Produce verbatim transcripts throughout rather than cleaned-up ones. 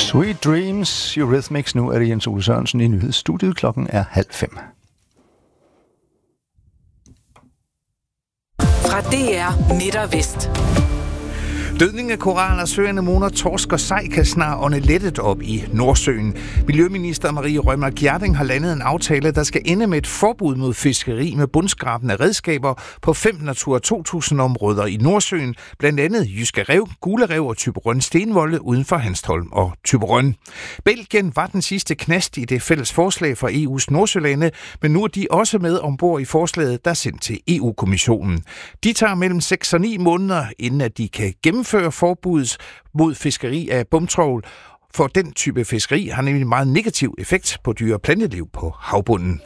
Sweet Dreams, Eurythmics. Nu er det Jens Ole Sørensen i nyhedsstudiet. Klokken er halv fem. Fra D R Midt og Vest. Dødning af koraler, søanemoner, torsk og sej kan snart ånde lettet op i Nordsøen. Miljøminister Marie Reumert Gjerding har landet en aftale, der skal ende med et forbud mod fiskeri med bundskrabende redskaber på fem Natura to tusind områder i Nordsøen, blandt andet Jyske Rev, Gule Rev og Thyborøn Stenvolde uden for Hanstholm og Thyborøn. Belgien var den sidste knast i det fælles forslag fra E U's Nordsølande, men nu er de også med ombord i forslaget, der er sendt til E U-kommissionen. De tager mellem seks og ni måneder, inden at de kan gennemføre forbuddet mod fiskeri af bumtrawl, for den type fiskeri har nemlig en meget negativ effekt på dyre- og planteliv på havbunden.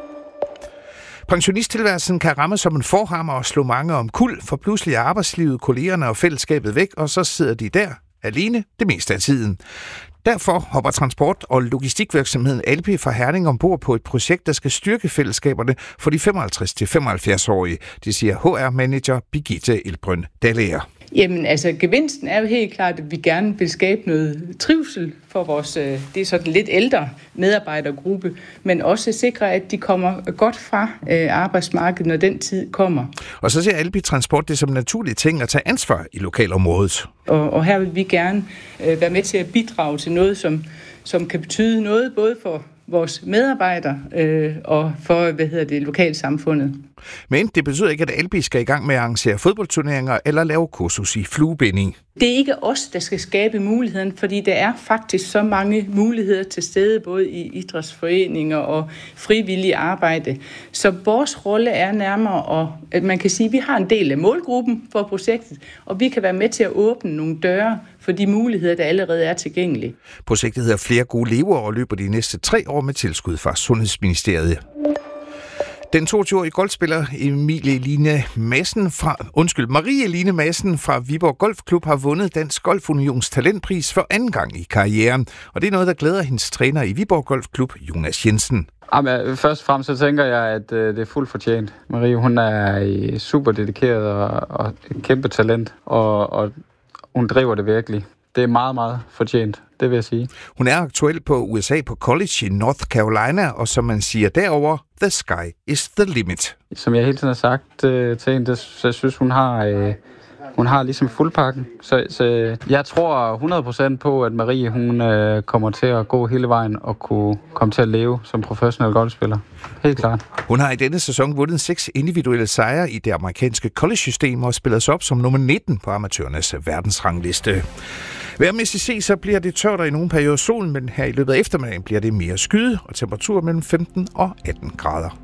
Pensionisttilværelsen kan ramme som en forhammer og slå mange om kul, for pludselig er arbejdslivet, kollegerne og fællesskabet væk, og så sidder de der alene det meste af tiden. Derfor hopper transport- og logistikvirksomheden Alpi fra Herning ombord på et projekt, der skal styrke fællesskaberne for de femoghalvtreds til femoghalvfjerds-årige. Det siger H R-manager Birgitte Elbrøn Dallager. Jamen altså, gevinsten er jo helt klart, at vi gerne vil skabe noget trivsel for vores, det er sådan lidt ældre medarbejdergruppe, men også sikre, at de kommer godt fra arbejdsmarkedet, når den tid kommer. Og så ser Alpi Transport det som en naturlig ting at tage ansvar i lokalområdet. Og, og her vil vi gerne øh, være med til at bidrage til noget, som, som kan betyde noget både for vores medarbejdere øh, og for, hvad hedder det, lokalsamfundet. Men det betyder ikke, at Alpi skal i gang med at arrangere fodboldturneringer eller lave kursus i fluebinding. Det er ikke os, der skal skabe muligheden, fordi der er faktisk så mange muligheder til stede, både i idrætsforeninger og frivillige arbejde. Så vores rolle er nærmere, at man kan sige, at vi har en del af målgruppen for projektet, og vi kan være med til at åbne nogle døre for de muligheder, der allerede er tilgængelige. Projektet hedder Flere gode leveår og løber de næste tre år med tilskud fra Sundhedsministeriet. Den toogtyve-årige golfspiller Emilie Line Madsen fra, undskyld, Marie Line Madsen fra Viborg Golfklub har vundet Dansk Golfunions talentpris for anden gang i karrieren. Og det er noget, der glæder hendes træner i Viborg Golfklub, Jonas Jensen. Jamen, først og fremmest så tænker jeg, at det er fuldt fortjent. Marie, hun er super dedikeret og, og et kæmpe talent, og, og hun driver det virkelig. Det er meget, meget fortjent, det vil jeg sige. Hun er aktuel på U S A på college i North Carolina, og som man siger derover, the sky is the limit. Som jeg hele tiden har sagt øh, til hende, så jeg synes, hun har, øh, hun har ligesom fuldpakken. Så, så jeg tror hundrede procent på, at Marie hun, øh, kommer til at gå hele vejen og kunne komme til at leve som professionel golfspiller. Helt klart. Hun har i denne sæson vundet seks individuelle sejre i det amerikanske college-system og spillet sig op som nummer nitten på amatørernes verdensrangliste. Vejrmæssigt set, så bliver det tørt i nogle perioder solen, men her i løbet af eftermiddagen bliver det mere skyet og temperatur mellem femten og atten grader.